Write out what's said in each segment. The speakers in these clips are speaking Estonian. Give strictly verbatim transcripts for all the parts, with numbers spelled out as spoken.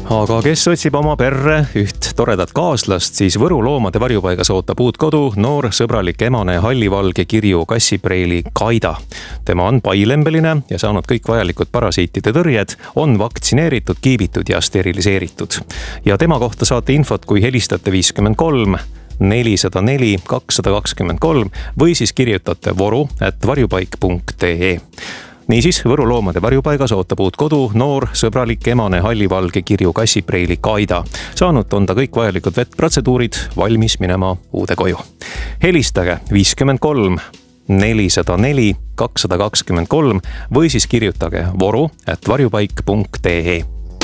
Aga kes otsib oma perre üht toredat kaaslast, siis Võru loomade varjupaigas ootab uut kodu noor sõbralik emane hallivalge kirju kassipreili Kaida. Tema on pailembeline ja saanud kõik vajalikud parasiitide tõrjed, on vaktsineeritud, kiibitud ja steriliseeritud. Ja tema kohta saate infot, kui helistate viiskümmend kolm nelisada neli kakssada kakskümmend kolm või siis kirjutate voru at varjupaik punkt ee. Niisiis, Võru loomade varjupaigas ootab uut kodu noor sõbralik emane hallivalge kirju kassipreili Kaida. Saanud on ta kõik vajalikud vetprotseduurid, valmis minema uude koju. Helistage viiskümmend kolm nelisada neli kakssada kakskümmend kolm või siis kirjutage voru at varjupaik punkt ee.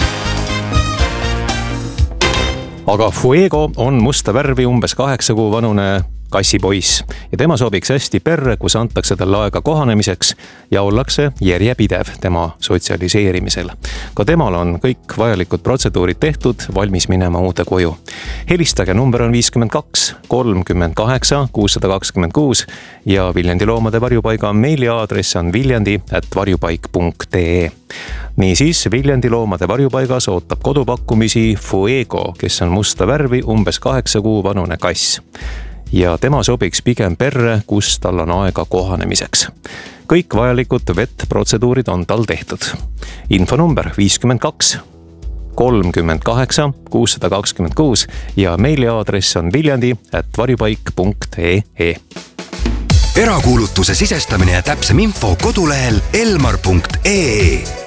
Aga Fuego on musta värvi umbes kaheksa kuu vanune kassipoiss ja tema sobiks hästi perre, kus antakse talle aega kohanemiseks ja ollakse järjepidev tema sotsialiseerimisel. Ka temal on kõik vajalikud protseduurid tehtud, valmis minema uude koju. Helistage, number on viiskümmend kaks kolmkümmend kaheksa kuussada kakskümmend kuus ja Viljandi loomade varjupaiga meiliaadress on viljandi at varjupaik punkt ee. Niisiis, Viljandi loomade varjupaigas ootab kodupakkumisi Fuego, kes on musta värvi umbes kaheksa kuu vanune kass. Ja tema sobiks pigem perre, kus tal on aega kohanemiseks. Kõik vajalikud vetprotseduurid on tal tehtud. Infonumber viiskümmend kaks kolmkümmend kaheksa kuussada kakskümmend kuus ja meiliaadress on viljandi at varjupaik punkt ee. Erakuulutuse sisestamine ja täpsem info kodulehel elmar punkt ee.